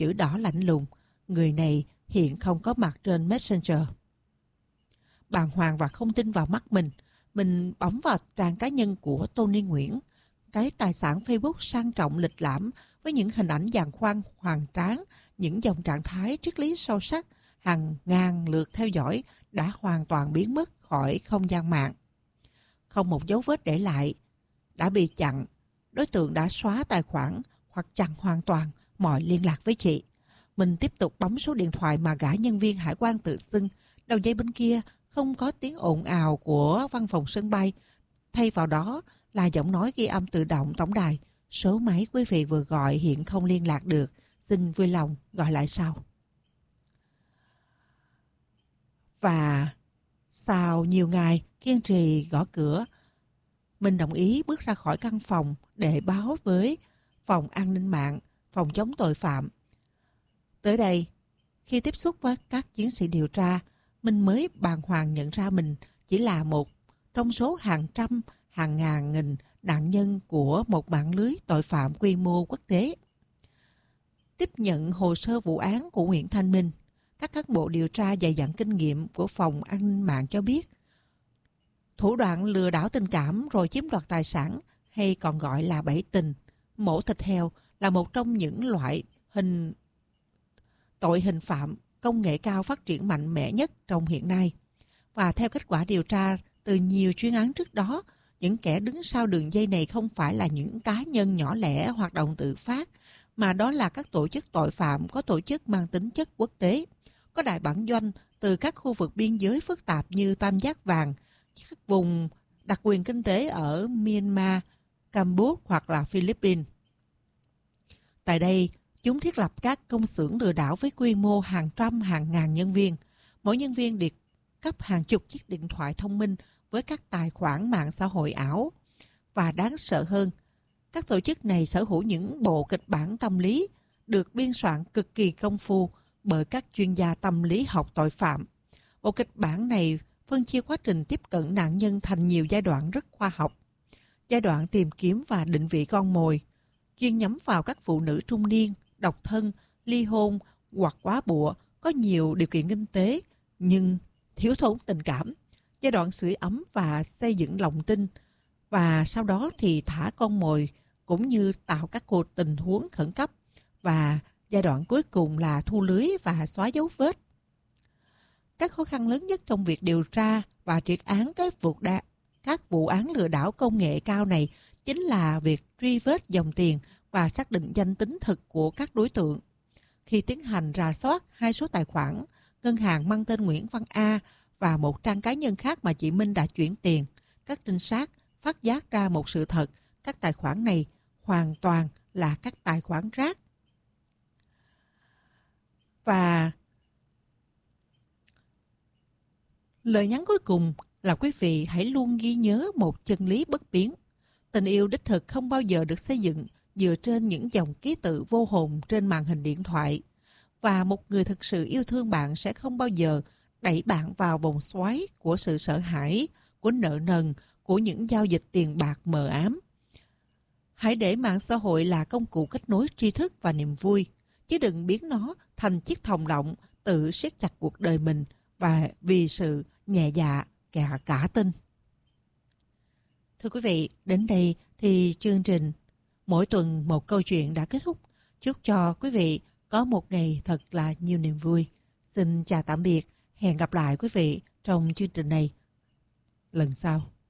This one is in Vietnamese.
chữ đỏ lạnh lùng. Người này hiện không có mặt trên Messenger. Bàng hoàng và không tin vào mắt mình bấm vào trang cá nhân của Tony Nguyễn, cái tài sản Facebook sang trọng lịch lãm với những hình ảnh giàn khoan hoành tráng, những dòng trạng thái triết lý sâu sắc, hàng ngàn lượt theo dõi đã hoàn toàn biến mất khỏi không gian mạng. Không một dấu vết để lại, đã bị chặn, đối tượng đã xóa tài khoản hoặc chặn hoàn toàn mọi liên lạc với chị. Mình tiếp tục bấm số điện thoại mà gã nhân viên hải quan tự xưng. Đầu dây bên kia không có tiếng ồn ào của văn phòng sân bay. Thay vào đó là giọng nói ghi âm tự động tổng đài. Số máy quý vị vừa gọi hiện không liên lạc được. Xin vui lòng gọi lại sau. Và sau nhiều ngày kiên trì gõ cửa, mình đồng ý bước ra khỏi căn phòng để báo với phòng an ninh mạng, phòng chống tội phạm. Tới đây, khi tiếp xúc với các chiến sĩ điều tra, mình mới bàng hoàng nhận ra mình chỉ là một trong số hàng trăm, hàng ngàn nghìn nạn nhân của một mạng lưới tội phạm quy mô quốc tế. Tiếp nhận hồ sơ vụ án của Nguyễn Thanh Minh, các cán bộ điều tra dày dặn kinh nghiệm của phòng an ninh mạng cho biết, thủ đoạn lừa đảo tình cảm rồi chiếm đoạt tài sản, hay còn gọi là bẫy tình, mổ thịt heo, là một trong những loại tội hình phạm công nghệ cao phát triển mạnh mẽ nhất trong hiện nay. Và theo kết quả điều tra từ nhiều chuyên án trước đó, những kẻ đứng sau đường dây này không phải là những cá nhân nhỏ lẻ hoạt động tự phát, mà đó là các tổ chức tội phạm có tổ chức mang tính chất quốc tế, có đại bản doanh từ các khu vực biên giới phức tạp như Tam Giác Vàng, các vùng đặc quyền kinh tế ở Myanmar, Campuchia hoặc là Philippines. Tại đây, chúng thiết lập các công xưởng lừa đảo với quy mô hàng trăm hàng ngàn nhân viên. Mỗi nhân viên được cấp hàng chục chiếc điện thoại thông minh với các tài khoản mạng xã hội ảo. Và đáng sợ hơn, các tổ chức này sở hữu những bộ kịch bản tâm lý được biên soạn cực kỳ công phu bởi các chuyên gia tâm lý học tội phạm. Bộ kịch bản này phân chia quá trình tiếp cận nạn nhân thành nhiều giai đoạn rất khoa học. Giai đoạn tìm kiếm và định vị con mồi, chuyên nhắm vào các phụ nữ trung niên, độc thân, ly hôn hoặc quá bụa, có nhiều điều kiện kinh tế nhưng thiếu thốn tình cảm. Giai đoạn sưởi ấm và xây dựng lòng tin, và sau đó thì thả con mồi cũng như tạo các cuộc tình huống khẩn cấp. Và giai đoạn cuối cùng là thu lưới và xóa dấu vết. Các khó khăn lớn nhất trong việc điều tra và triệt án các vụ án lừa đảo công nghệ cao này chính là việc truy vết dòng tiền và xác định danh tính thực của các đối tượng. Khi tiến hành rà soát hai số tài khoản, ngân hàng mang tên Nguyễn Văn A và một trang cá nhân khác mà chị Minh đã chuyển tiền, các trinh sát phát giác ra một sự thật: các tài khoản này hoàn toàn là các tài khoản rác. Và lời nhắn cuối cùng là quý vị hãy luôn ghi nhớ một chân lý bất biến. Tình yêu đích thực không bao giờ được xây dựng dựa trên những dòng ký tự vô hồn trên màn hình điện thoại. Và một người thực sự yêu thương bạn sẽ không bao giờ đẩy bạn vào vòng xoáy của sự sợ hãi, của nợ nần, của những giao dịch tiền bạc mờ ám. Hãy để mạng xã hội là công cụ kết nối tri thức và niềm vui, chứ đừng biến nó thành chiếc thòng lọng tự siết chặt cuộc đời mình và vì sự nhẹ dạ cả tin. Thưa quý vị, đến đây thì chương trình Mỗi tuần một câu chuyện đã kết thúc. Chúc cho quý vị có một ngày thật là nhiều niềm vui. Xin chào tạm biệt, hẹn gặp lại quý vị trong chương trình này lần sau.